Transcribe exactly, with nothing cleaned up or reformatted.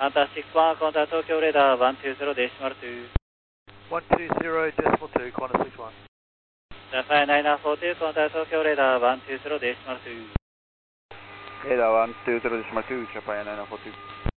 Qantas six one, contact Tokyo radar one two zero decimal two. one two zero decimal two, Qantas six one. Japan nine nine four two, contact Tokyo radar one two zero decimal two. Radar one two zero decimal two, Japan nine nine four two.